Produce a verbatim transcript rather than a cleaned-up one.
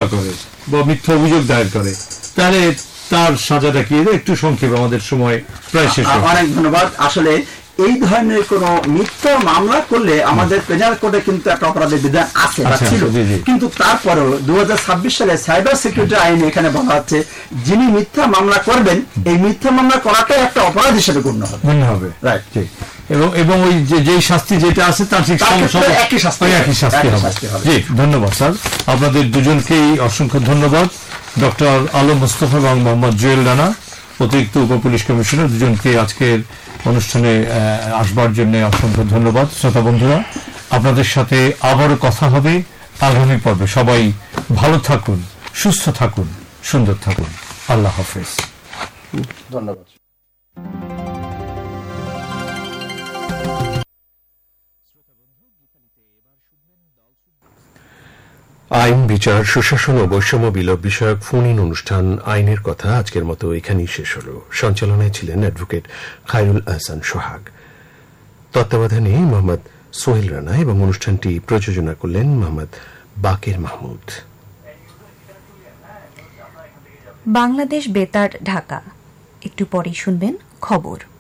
করে বা মিথ্যা অভিযোগ দায়ের করে, তাহলে তার সাজাটা কি? একটু সংক্ষেপে, আমাদের সময় প্রায় শেষ। অনেক ধন্যবাদ। আসলে এই ধরনের কোন মিথ্যা মামলা করলে আমাদের পেনাল কোডে কিন্তু একটা অপরাধের বিধান আছে বা ছিল, কিন্তু তারপরেও দু হাজার ছাব্বিশ সালে সাইবার সিকিউরিটি আইনে এখানে বলা হচ্ছে যিনি মিথ্যা মামলা করবেন এই মিথ্যা মামলা করাটাই একটা অপরাধ হিসেবে গণ্য হবে। গণ্য হবে, রাইট। এবং এবং ওই যে যেই শাস্তি যেটা আছে তার ঠিক একই শাস্তি একই শাস্তি হবে। জি, ধন্যবাদ স্যার, আপনাদের দুজনকেই অসংখ্য ধন্যবাদ। ডক্টর আলম মোস্তফা এবং মোহাম্মদ জুয়েল রানা, অতিরিক্ত উপপুলিশ কমিশনার, দুজনকে আজকের অনুষ্ঠানে আসবার জন্য অসংখ্য ধন্যবাদ। শ্রোতা বন্ধুরা, আপনাদের সাথে আবারও কথা হবে আগামী পর্বে। সবাই ভালো থাকুন, সুস্থ থাকুন, সুন্দর থাকুন। আল্লাহ হাফেজ। ধন্যবাদ। আইন, বিচার, সুশাসন ও বৈষম্য বিলোপ বিষয়ক ফোন ইন অনুষ্ঠান আইনের কথা আজকের মতো এখানেই শেষ হল। সঞ্চালনায় ছিলেন অ্যাডভোকেট খায়রুল আহসান সোহাগ, তত্ত্বাবধানে মোহাম্মদ সোহেল রানা এবং অনুষ্ঠানটি প্রযোজনা করলেন মোহাম্মদ বাকের মাহমুদ। বাংলাদেশ বেতার, ঢাকা। একটু পরেই শুনবেন খবর।